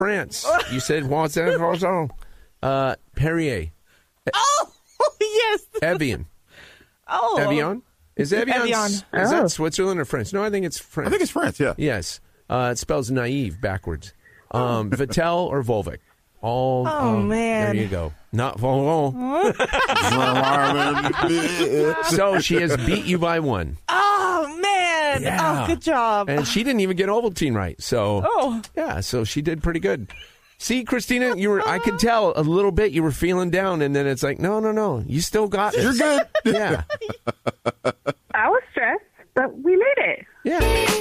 France. You said Perrier. Oh, yes. Evian. Oh. Evian? Is Evian. Is that Switzerland or France? No, I think it's France. I think it's France, yeah. Yes. It spells naive backwards. Vittel or Volvic. Man. There you go. Not Volvo. So she has beat you by 1. Oh, man. Yeah. Oh, good job. And she didn't even get Ovaltine right. So, yeah, so she did pretty good. See, Christina, I could tell a little bit you were feeling down, and then it's like, no. You still got it. You're good. Yeah. I was stressed, but we made it. Yeah.